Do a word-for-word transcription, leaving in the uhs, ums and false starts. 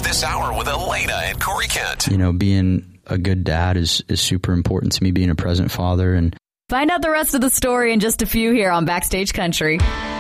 this hour with Elena and Corey Kent. You know, being a good dad is, is super important to me, being a present father. And find out the rest of the story in just a few here on Backstage Country.